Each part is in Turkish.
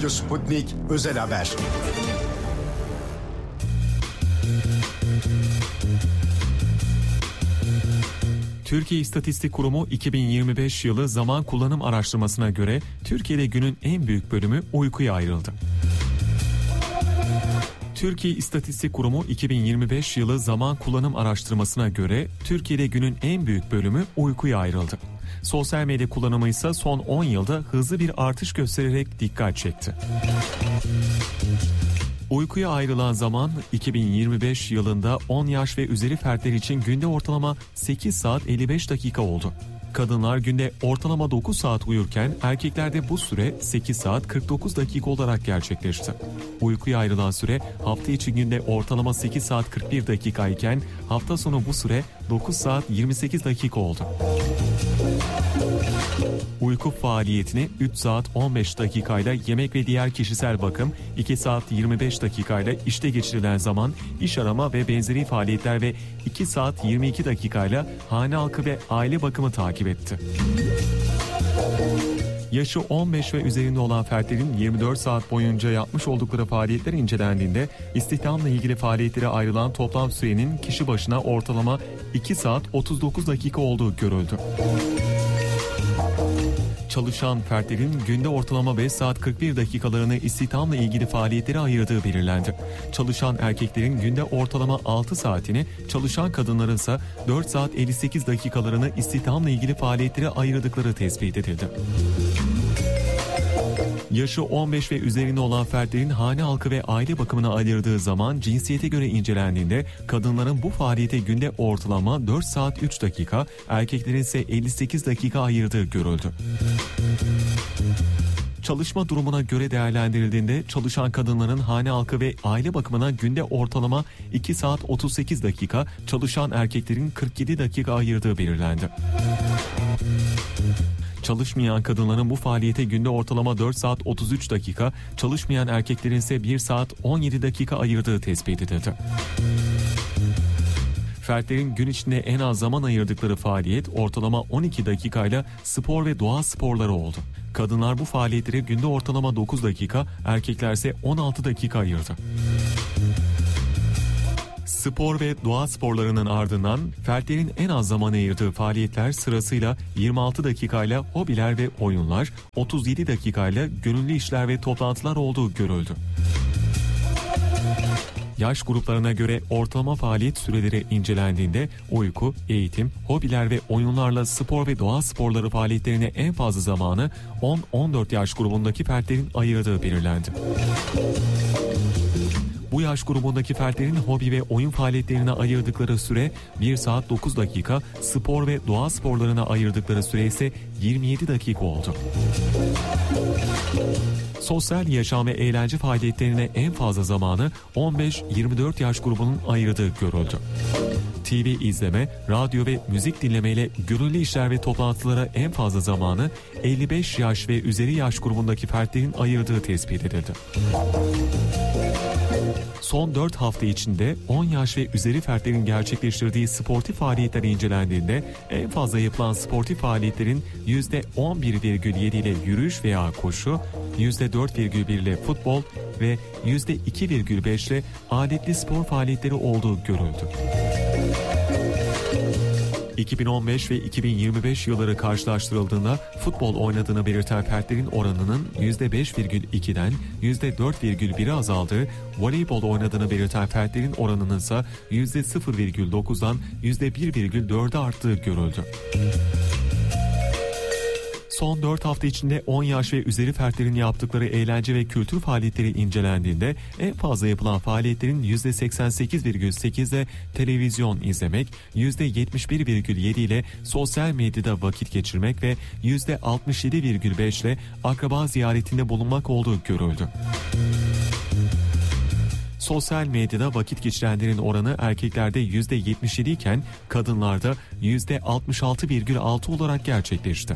Radyo Sputnik Özel Haber. Türkiye İstatistik Kurumu 2025 yılı zaman kullanım araştırmasına göre Türkiye'de günün en büyük bölümü uykuya ayrıldı. Türkiye İstatistik Kurumu 2025 yılı zaman kullanım araştırmasına göre Türkiye'de günün en büyük bölümü uykuya ayrıldı. Sosyal medya kullanımı ise son 10 yılda hızlı bir artış göstererek dikkat çekti. Uykuya ayrılan zaman 2025 yılında 10 yaş ve üzeri fertler için günde ortalama 8 saat 55 dakika oldu. Kadınlar günde ortalama 9 saat uyurken erkeklerde bu süre 8 saat 49 dakika olarak gerçekleşti. Uykuya ayrılan süre hafta içi günde ortalama 8 saat 41 dakika iken hafta sonu bu süre 9 saat 28 dakika oldu. Uyku faaliyetini 3 saat 15 dakikayla yemek ve diğer kişisel bakım, 2 saat 25 dakikayla işte geçirilen zaman, iş arama ve benzeri faaliyetler ve 2 saat 22 dakikayla hane halkı ve aile bakımı takip etti. Yaşı 15 ve üzerinde olan fertlerin 24 saat boyunca yapmış oldukları faaliyetler incelendiğinde istihdamla ilgili faaliyetlere ayrılan toplam sürenin kişi başına ortalama 2 saat 39 dakika olduğu görüldü. Çalışan fertlerin günde ortalama 5 saat 41 dakikalarını istihdamla ilgili faaliyetlere ayırdığı belirlendi. Çalışan erkeklerin günde ortalama 6 saatini, çalışan kadınların ise 4 saat 58 dakikalarını istihdamla ilgili faaliyetlere ayırdıkları tespit edildi. Yaşı 15 ve üzerinde olan fertlerin hane halkı ve aile bakımına ayırdığı zaman cinsiyete göre incelendiğinde kadınların bu faaliyete günde ortalama 4 saat 3 dakika, erkeklerin ise 58 dakika ayırdığı görüldü. Çalışma durumuna göre değerlendirildiğinde çalışan kadınların hane halkı ve aile bakımına günde ortalama 2 saat 38 dakika, çalışan erkeklerin 47 dakika ayırdığı belirlendi. Çalışmayan kadınların bu faaliyete günde ortalama 4 saat 33 dakika, çalışmayan erkeklerin ise 1 saat 17 dakika ayırdığı tespit edildi. Fertlerin gün içinde en az zaman ayırdıkları faaliyet ortalama 12 dakikayla spor ve doğa sporları oldu. Kadınlar bu faaliyetlere günde ortalama 9 dakika, erkekler ise 16 dakika ayırdı. Spor ve doğa sporlarının ardından fertlerin en az zaman ayırdığı faaliyetler sırasıyla 26 dakikayla hobiler ve oyunlar, 37 dakikayla gönüllü işler ve toplantılar olduğu görüldü. Yaş gruplarına göre ortalama faaliyet süreleri incelendiğinde uyku, eğitim, hobiler ve oyunlarla spor ve doğa sporları faaliyetlerine en fazla zamanı 10-14 yaş grubundaki fertlerin ayırdığı belirlendi. Bu yaş grubundaki fertlerin hobi ve oyun faaliyetlerine ayırdıkları süre 1 saat 9 dakika, spor ve doğa sporlarına ayırdıkları süre ise 27 dakika oldu. Sosyal yaşam ve eğlence faaliyetlerine en fazla zamanı 15-24 yaş grubunun ayırdığı görüldü. TV izleme, radyo ve müzik dinlemeyle gönüllü işler ve toplantılara en fazla zamanı 55 yaş ve üzeri yaş grubundaki fertlerin ayırdığı tespit edildi. Son 4 hafta içinde 10 yaş ve üzeri fertlerin gerçekleştirdiği sportif faaliyetler incelendiğinde en fazla yapılan sportif faaliyetlerin %11,7 ile yürüyüş veya koşu, %4,1 ile futbol ve %2,5 ile aletli spor faaliyetleri olduğu görüldü. 2015 ve 2025 yılları karşılaştırıldığında futbol oynadığını belirten fertlerin oranının %5,2'den %4,1'e azaldığı, voleybol oynadığını belirten fertlerin oranının ise %0,9'dan %1,4'e arttığı görüldü. Son 4 hafta içinde 10 yaş ve üzeri fertlerin yaptıkları eğlence ve kültür faaliyetleri incelendiğinde en fazla yapılan faaliyetlerin %88,8 ile televizyon izlemek, %71,7 ile sosyal medyada vakit geçirmek ve %67,5 ile akraba ziyaretinde bulunmak olduğu görüldü. Sosyal medyada vakit geçirenlerin oranı erkeklerde %77 iken kadınlarda %66,6 olarak gerçekleşti.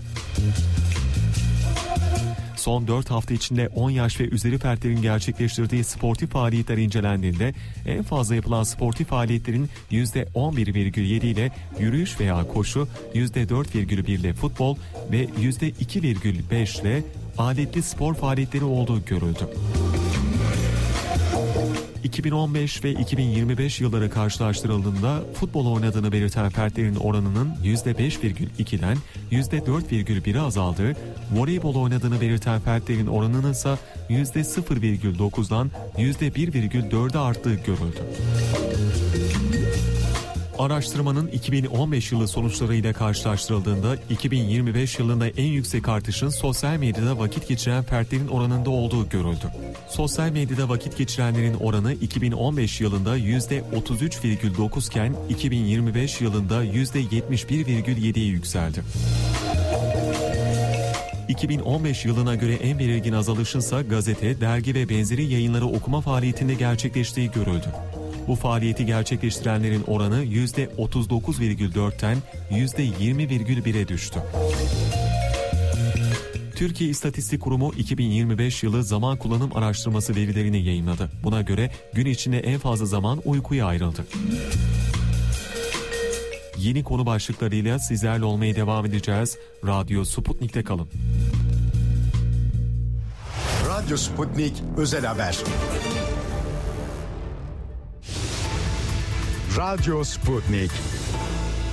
Son 4 hafta içinde 10 yaş ve üzeri fertlerin gerçekleştirdiği sportif faaliyetler incelendiğinde en fazla yapılan sportif faaliyetlerin %11,7 ile yürüyüş veya koşu, %4,1 ile futbol ve %2,5 ile adetli spor faaliyetleri olduğu görüldü. 2015 ve 2025 yılları karşılaştırıldığında futbol oynadığını belirten fertlerin oranının %5,2'den %4,1'e azaldığı, voleybol oynadığını belirten fertlerin oranının ise %0,9'dan %1,4'e arttığı görüldü. Araştırmanın 2015 yılı sonuçlarıyla karşılaştırıldığında 2025 yılında en yüksek artışın sosyal medyada vakit geçiren fertlerin oranında olduğu görüldü. Sosyal medyada vakit geçirenlerin oranı 2015 yılında %33,9 iken 2025 yılında %71,7'ye yükseldi. 2015 yılına göre en belirgin azalışınsa gazete, dergi ve benzeri yayınları okuma faaliyetinde gerçekleştiği görüldü. Bu faaliyeti gerçekleştirenlerin oranı %39,4'ten %20,1'e düştü. Türkiye İstatistik Kurumu 2025 yılı zaman kullanım araştırması verilerini yayınladı. Buna göre gün içinde en fazla zaman uykuya ayrıldı. Yeni konu başlıklarıyla sizlerle olmaya devam edeceğiz. Radyo Sputnik'te kalın. Radyo Sputnik Özel Haber. Radyo Sputnik.